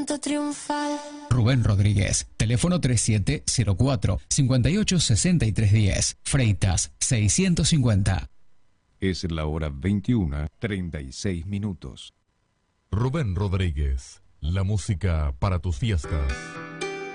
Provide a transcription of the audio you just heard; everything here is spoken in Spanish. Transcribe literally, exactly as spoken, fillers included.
canto triunfal. Rubén Rodríguez, teléfono treinta y siete cero cuatro, cincuenta y ocho sesenta y tres diez, Freitas seiscientos cincuenta. Es la hora veintiuna, treinta y seis minutos. Rubén Rodríguez, la música para tus fiestas.